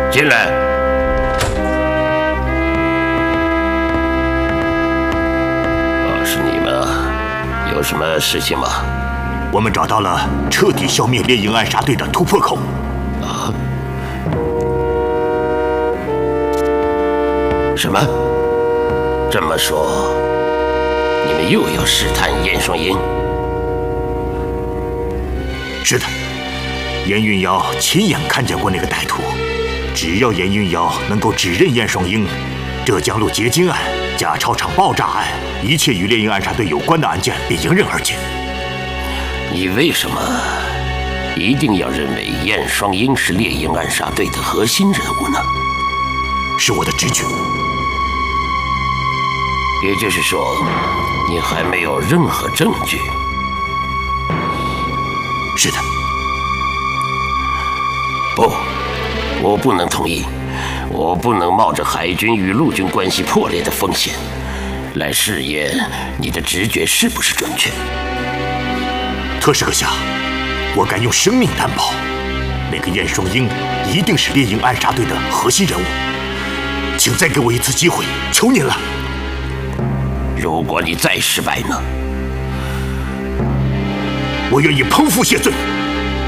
进来。是你们啊，有什么事情吗？ 我们找到了彻底消灭猎鹰暗杀队的突破口。 啊？什么？这么说，你们又要试探燕双鹰？ 是的，严运瑶亲眼看见过那个歹徒。只要严运瑶能够指认燕双鹰，浙江路劫金案、假钞厂爆炸案，一切与猎鹰暗杀队有关的案件便迎刃而解。 你为什么一定要认为燕双鹰是猎鹰暗杀队的核心人物呢？ 是我的直觉。 也就是说，你还没有任何证据。 是的。 不，我不能同意。我不能冒着海军与陆军关系破裂的风险，来试验你的直觉是不是准确。 特使阁下，我敢用生命担保，那个燕双鹰一定是猎鹰暗杀队的核心人物。请再给我一次机会，求您了。 如果你再失败呢？ 我愿意剖腹谢罪。